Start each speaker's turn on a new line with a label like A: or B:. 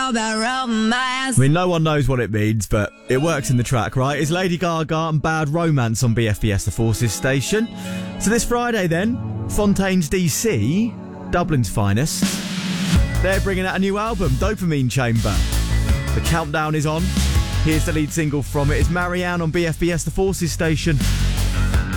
A: all about romance.
B: I mean, no one knows what it means, but it works in the track, right? It's Lady Gaga and Bad Romance on BFBS The Forces station. So this Friday then, Fontaines DC, Dublin's finest, they're bringing out a new album, Dopamine Chamber. The countdown is on. Here's the lead single from it. It's Marianne on BFBS The Forces station.